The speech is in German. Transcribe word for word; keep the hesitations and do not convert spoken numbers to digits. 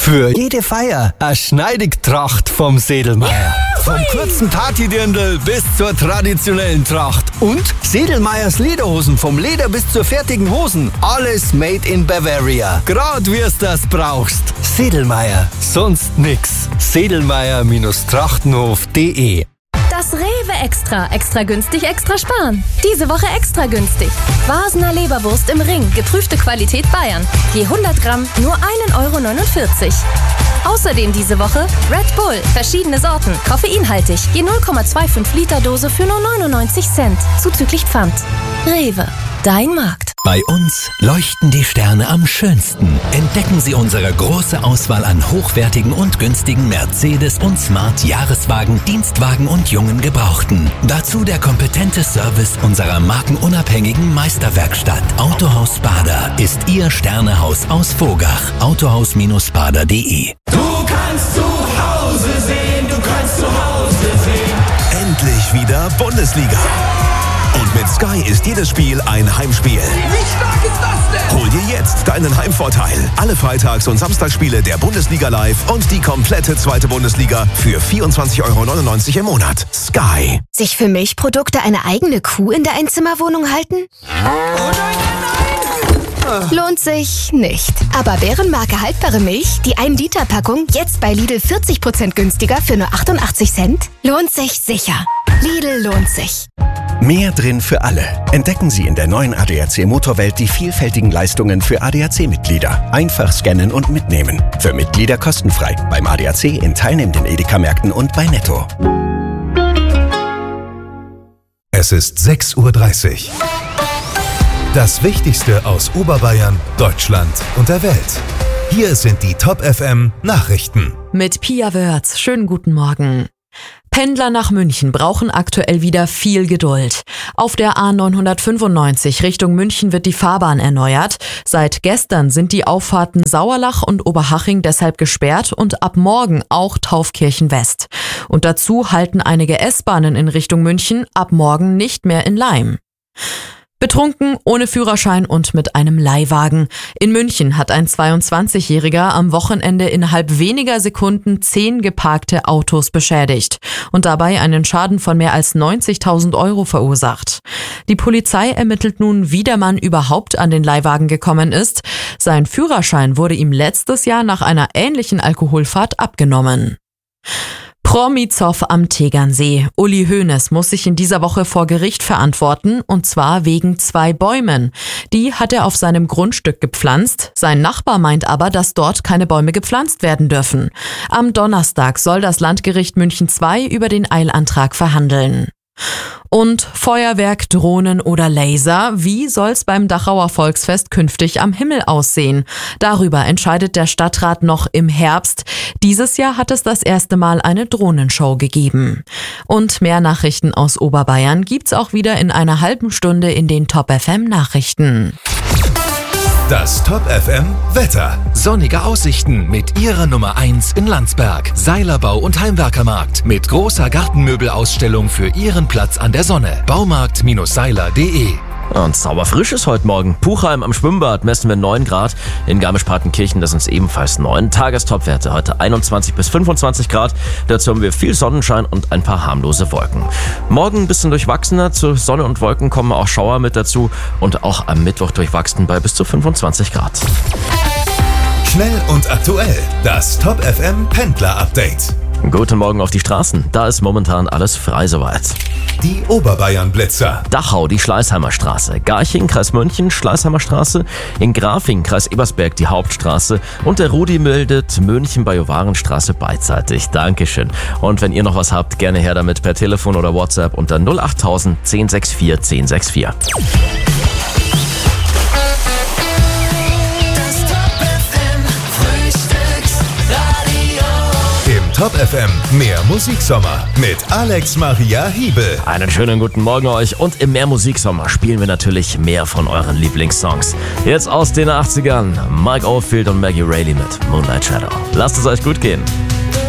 Für jede Feier eine Schneidigtracht vom Sedelmeier. Vom kurzen Partydirndl bis zur traditionellen Tracht. Und Sedelmeiers Lederhosen, vom Leder bis zur fertigen Hosen. Alles made in Bavaria. Grad wir's das brauchst. Sedelmeier, sonst nix. Sedelmeier-trachtenhof punkt de. Das Rewe Extra. Extra günstig, extra sparen. Diese Woche extra günstig. Vasener Leberwurst im Ring. Geprüfte Qualität Bayern. Je hundert Gramm nur ein Euro neunundvierzig. Außerdem diese Woche Red Bull. Verschiedene Sorten. Koffeinhaltig. Je null Komma fünfundzwanzig Liter Dose für nur neunundneunzig Cent. Zuzüglich Pfand. Rewe. Dein Markt. Bei uns leuchten die Sterne am schönsten. Entdecken Sie unsere große Auswahl an hochwertigen und günstigen Mercedes- und Smart-Jahreswagen, Dienstwagen und jungen Gebrauchten. Dazu der kompetente Service unserer markenunabhängigen Meisterwerkstatt. Autohaus Bader ist Ihr Sternehaus aus Vogach. autohaus Bader punkt de. Du kannst zu Hause sehen, du kannst zu Hause sehen. Endlich wieder Bundesliga. Und mit Sky ist jedes Spiel ein Heimspiel. Wie stark ist das denn? Hol dir jetzt deinen Heimvorteil. Alle Freitags- und Samstagsspiele der Bundesliga live und die komplette zweite Bundesliga für vierundzwanzig Euro neunundneunzig im Monat. Sky. Sich für Milchprodukte eine eigene Kuh in der Einzimmerwohnung halten? Oh nein, nein, nein! Lohnt sich nicht. Aber Bärenmarke haltbare Milch, die ein Liter Packung, jetzt bei Lidl vierzig Prozent günstiger für nur achtundachtzig Cent? Lohnt sich sicher. Lidl lohnt sich. Mehr drin für alle. Entdecken Sie in der neuen A D A C Motorwelt die vielfältigen Leistungen für A D A C-Mitglieder. Einfach scannen und mitnehmen. Für Mitglieder kostenfrei. Beim A D A C in teilnehmenden Edeka-Märkten und bei Netto. Es ist sechs Uhr dreißig. Das Wichtigste aus Oberbayern, Deutschland und der Welt. Hier sind die Top F M Nachrichten. Mit Pia Wörz. Schönen guten Morgen. Pendler nach München brauchen aktuell wieder viel Geduld. Auf der A neunhundertfünfundneunzig Richtung München wird die Fahrbahn erneuert. Seit gestern sind die Auffahrten Sauerlach und Oberhaching deshalb gesperrt und ab morgen auch Taufkirchen West. Und dazu halten einige S-Bahnen in Richtung München ab morgen nicht mehr in Laim. Betrunken, ohne Führerschein und mit einem Leihwagen. In München hat ein zweiundzwanzigjähriger am Wochenende innerhalb weniger Sekunden zehn geparkte Autos beschädigt und dabei einen Schaden von mehr als neunzigtausend Euro verursacht. Die Polizei ermittelt nun, wie der Mann überhaupt an den Leihwagen gekommen ist. Sein Führerschein wurde ihm letztes Jahr nach einer ähnlichen Alkoholfahrt abgenommen. Promi-Zoff am Tegernsee. Uli Hoeneß muss sich in dieser Woche vor Gericht verantworten, und zwar wegen zwei Bäumen. Die hat er auf seinem Grundstück gepflanzt. Sein Nachbar meint aber, dass dort keine Bäume gepflanzt werden dürfen. Am Donnerstag soll das Landgericht München zwei über den Eilantrag verhandeln. Und Feuerwerk, Drohnen oder Laser, wie soll's beim Dachauer Volksfest künftig am Himmel aussehen? Darüber entscheidet der Stadtrat noch im Herbst. Dieses Jahr hat es das erste Mal eine Drohnenshow gegeben. Und mehr Nachrichten aus Oberbayern gibt's auch wieder in einer halben Stunde in den Top F M Nachrichten. Das Top F M Wetter. Sonnige Aussichten mit Ihrer Nummer eins in Landsberg. Seilerbau und Heimwerkermarkt mit großer Gartenmöbelausstellung für Ihren Platz an der Sonne. Baumarkt Seiler punkt de. Und sauberfrisch ist heute Morgen. Puchheim am Schwimmbad messen wir neun Grad. In Garmisch-Partenkirchen, das sind es ebenfalls neun. Tagestopwerte heute einundzwanzig bis fünfundzwanzig Grad. Dazu haben wir viel Sonnenschein und ein paar harmlose Wolken. Morgen ein bisschen durchwachsener. Zu Sonne und Wolken kommen auch Schauer mit dazu. Und auch am Mittwoch durchwachsen bei bis zu fünfundzwanzig Grad. Schnell und aktuell. Das Top F M Pendler Update. Guten Morgen auf die Straßen. Da ist momentan alles frei soweit. Die Oberbayern Blitzer. Dachau, die Schleißheimer Straße. Garching, Kreis München, Schleißheimer Straße. In Grafing, Kreis Ebersberg, die Hauptstraße. Und der Rudi meldet München bei Jovarenstraße beidseitig. Dankeschön. Und wenn ihr noch was habt, gerne her damit per Telefon oder WhatsApp unter null achttausend zehn sechs vier zehn sechs vier. Top F M, mehr Musiksommer mit Alex Maria Hiebel. Einen schönen guten Morgen euch und im Mehr Musiksommer spielen wir natürlich mehr von euren Lieblingssongs. Jetzt aus den achtzigern, Mike Oldfield und Maggie Reilly mit Moonlight Shadow. Lasst es euch gut gehen.